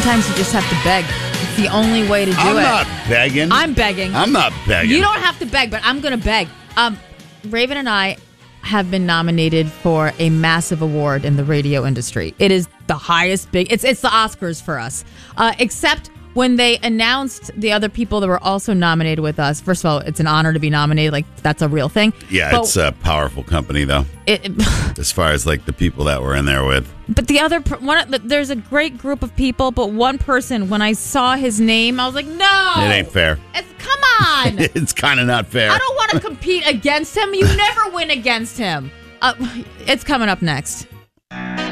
sometimes you just have to beg. It's the only way to do it. I'm not begging. I'm begging. I'm not begging. You don't have to beg, but I'm going to beg. Raven and I have been nominated for a massive award in the radio industry. It is the highest it's the Oscars for us. Except when they announced the other people that were also nominated with us. First of all, it's an honor to be nominated. Like, that's a real thing. Yeah, but it's a powerful company, though. As far as like the people that we're in there with. But there's a great group of people, but one person, when I saw his name, I was like, no. It ain't fair. Come on. It's kind of not fair. I don't want to compete against him. You never win against him. It's coming up next.